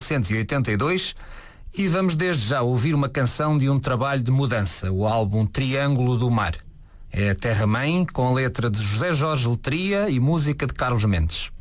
1982 e vamos desde já ouvir uma canção de um trabalho de mudança, o álbum Triângulo do Mar. É a Terra Mãe, com a letra de José Jorge Letria e música de Carlos Mendes.